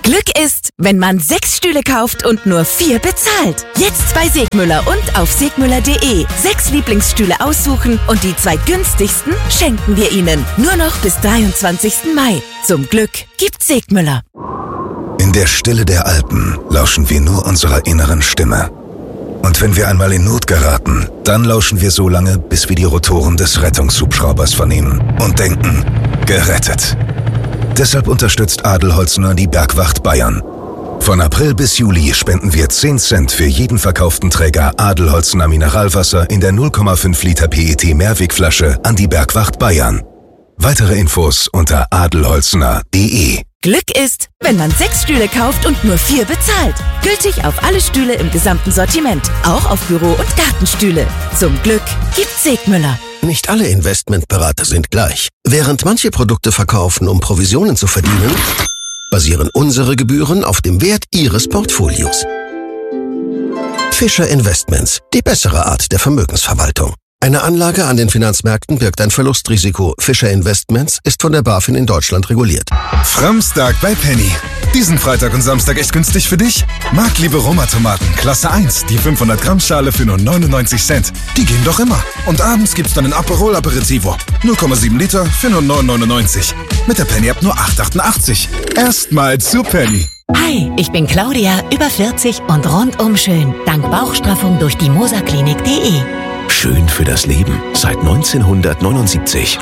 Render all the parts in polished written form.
Glück ist, wenn man 6 Stühle kauft und nur 4 bezahlt. Jetzt bei Segmüller und auf segmüller.de. 6 Lieblingsstühle aussuchen und die 2 günstigsten schenken wir Ihnen. Nur noch bis 23. Mai. Zum Glück gibt's Segmüller. In der Stille der Alpen lauschen wir nur unserer inneren Stimme. Und wenn wir einmal in Not geraten, dann lauschen wir so lange, bis wir die Rotoren des Rettungshubschraubers vernehmen und denken, gerettet. Deshalb unterstützt Adelholzner die Bergwacht Bayern. Von April bis Juli spenden wir 10 Cent für jeden verkauften Träger Adelholzner Mineralwasser in der 0,5 Liter PET Mehrwegflasche an die Bergwacht Bayern. Weitere Infos unter adelholzner.de. Glück ist, wenn man 6 Stühle kauft und nur 4 bezahlt. Gültig auf alle Stühle im gesamten Sortiment, auch auf Büro- und Gartenstühle. Zum Glück gibt's Segmüller. Nicht alle Investmentberater sind gleich. Während manche Produkte verkaufen, um Provisionen zu verdienen, basieren unsere Gebühren auf dem Wert Ihres Portfolios. Fischer Investments, die bessere Art der Vermögensverwaltung. Eine Anlage an den Finanzmärkten birgt ein Verlustrisiko. Fischer Investments ist von der BaFin in Deutschland reguliert. Framstag bei Penny. Diesen Freitag und Samstag echt günstig für dich? Marktliebe Roma-Tomaten, Klasse 1, die 500 Gramm Schale für nur 99 Cent. Die gehen doch immer. Und abends gibt's dann ein Aperol Aperitivo. 0,7 Liter für nur 9,99. Mit der Penny-App nur 8,88. Erstmal zu Penny. Hi, ich bin Claudia, über 40 und rundum schön. Dank Bauchstraffung durch die moserklinik.de. Schön für das Leben seit 1979.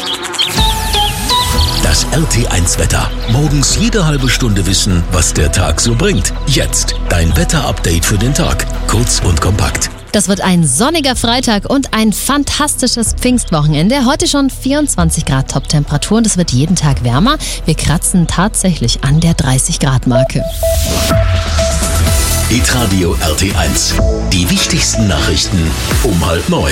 Das RT1-Wetter. Morgens jede halbe Stunde wissen, was der Tag so bringt. Jetzt dein Wetter-Update für den Tag. Kurz und kompakt. Das wird ein sonniger Freitag und ein fantastisches Pfingstwochenende. Heute schon 24 Grad Top-Temperatur und es wird jeden Tag wärmer. Wir kratzen tatsächlich an der 30-Grad-Marke. Hitradio RT1. Die wichtigsten Nachrichten um 8:30.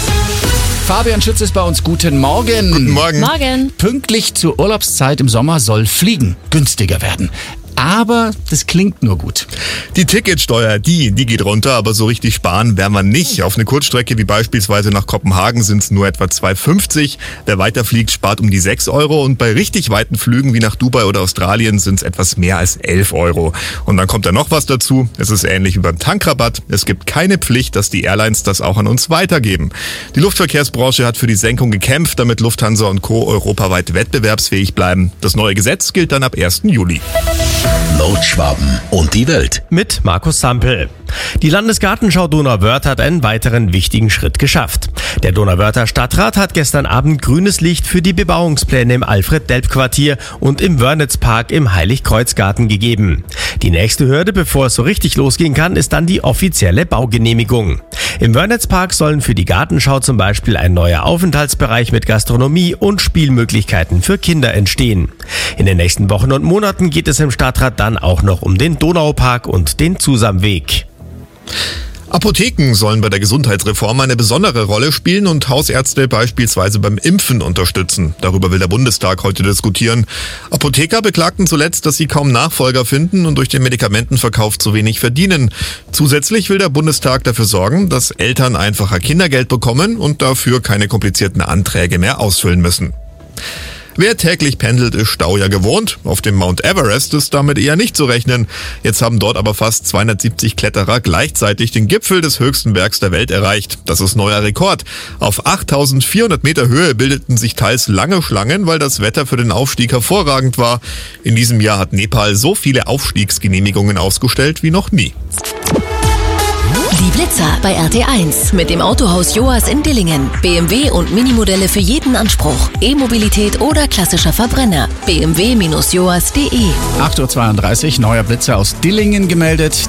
Fabian Schütz ist bei uns. Guten Morgen. Guten Morgen. Morgen. Pünktlich zur Urlaubszeit im Sommer soll Fliegen günstiger werden. Aber das klingt nur gut. Die Ticketsteuer, die geht runter, aber so richtig sparen werden wir nicht. Auf eine Kurzstrecke wie beispielsweise nach Kopenhagen sind es nur etwa 2,50. Wer weiterfliegt, spart um die 6 Euro. Und bei richtig weiten Flügen wie nach Dubai oder Australien sind es etwas mehr als 11 Euro. Und dann kommt da noch was dazu. Es ist ähnlich wie beim Tankrabatt. Es gibt keine Pflicht, dass die Airlines das auch an uns weitergeben. Die Luftverkehrsbranche hat für die Senkung gekämpft, damit Lufthansa und Co. europaweit wettbewerbsfähig bleiben. Das neue Gesetz gilt dann ab 1. Juli. Nordschwaben und die Welt. Mit Markus Sampel. Die Landesgartenschau Donauwörth hat einen weiteren wichtigen Schritt geschafft. Der Donauwörther Stadtrat hat gestern Abend grünes Licht für die Bebauungspläne im Alfred-Delp-Quartier und im Wörnitzpark im Heiligkreuzgarten gegeben. Die nächste Hürde, bevor es so richtig losgehen kann, ist dann die offizielle Baugenehmigung. Im Wörnitzpark sollen für die Gartenschau zum Beispiel ein neuer Aufenthaltsbereich mit Gastronomie und Spielmöglichkeiten für Kinder entstehen. In den nächsten Wochen und Monaten geht es im Stadtrat dann auch noch um den Donaupark und den Zusamweg. Apotheken sollen bei der Gesundheitsreform eine besondere Rolle spielen und Hausärzte beispielsweise beim Impfen unterstützen. Darüber will der Bundestag heute diskutieren. Apotheker beklagten zuletzt, dass sie kaum Nachfolger finden und durch den Medikamentenverkauf zu wenig verdienen. Zusätzlich will der Bundestag dafür sorgen, dass Eltern einfacher Kindergeld bekommen und dafür keine komplizierten Anträge mehr ausfüllen müssen. Wer täglich pendelt, ist Stau ja gewohnt. Auf dem Mount Everest ist damit eher nicht zu rechnen. Jetzt haben dort aber fast 270 Kletterer gleichzeitig den Gipfel des höchsten Bergs der Welt erreicht. Das ist neuer Rekord. Auf 8.400 Meter Höhe bildeten sich teils lange Schlangen, weil das Wetter für den Aufstieg hervorragend war. In diesem Jahr hat Nepal so viele Aufstiegsgenehmigungen ausgestellt wie noch nie. Die Blitzer bei RT1 mit dem Autohaus Joas in Dillingen. BMW und Minimodelle für jeden Anspruch. E-Mobilität oder klassischer Verbrenner. bmw-joas.de. 8.32 Uhr, neuer Blitzer aus Dillingen gemeldet.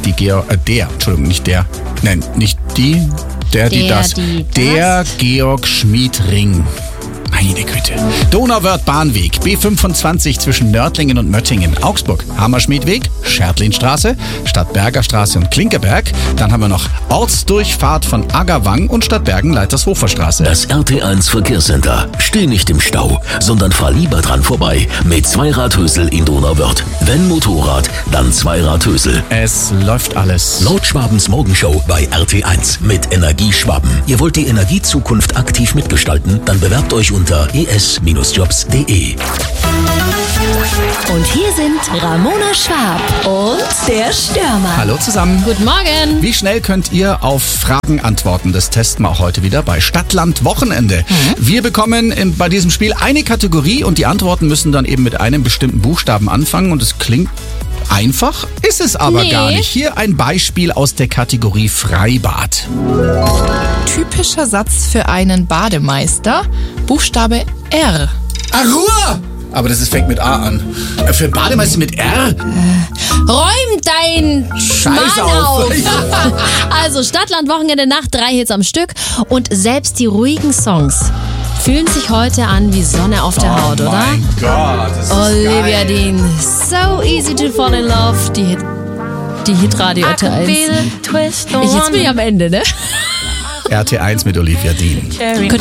Der Georg Schmied Ring. Meine Güte. Donauwörth Bahnweg, B25 zwischen Nördlingen und Möttingen, Augsburg, Hammerschmiedweg, Schertlinstraße, Stadtberger Straße und Klinkerberg. Dann haben wir noch Ortsdurchfahrt von Aggerwang und Stadtbergen Leitershofer Straße. Das RT1 Verkehrscenter. Steh nicht im Stau, sondern fahr lieber dran vorbei mit Zweiradhösel in Donauwörth. Wenn Motorrad, dann Zweiradhösel. Es läuft alles. Nordschwabens Morgenshow bei RT1 mit Energie Schwaben. Ihr wollt die Energiezukunft aktiv mitgestalten? Dann bewerbt euch unter es-jobs.de. Und hier sind Ramona Schwab und der Stürmer. Hallo zusammen. Guten Morgen. Wie schnell könnt ihr auf Fragen antworten? Das testen wir auch heute wieder bei Stadtland Wochenende. Wir bekommen bei diesem Spiel eine Kategorie und die Antworten müssen dann eben mit einem bestimmten Buchstaben anfangen und es klingt einfach, ist es aber gar nicht. Hier ein Beispiel aus der Kategorie Freibad. Typischer Satz für einen Bademeister. Buchstabe R. Ruhe! Aber das fängt mit A an. Für einen Bademeister mit R? Räum dein Scheiß Mann auf. Also Stadtland Wochenende, Nacht, 3 Hits am Stück. Und selbst die ruhigen Songs fühlen sich heute an wie Sonne auf der Haut, oder? Mein Gott, das ist Olivia geil. Dean, So Easy to Fall in Love, die Hitradio RT1. Jetzt bin ich am Ende, ne? RT1 mit Olivia Dean.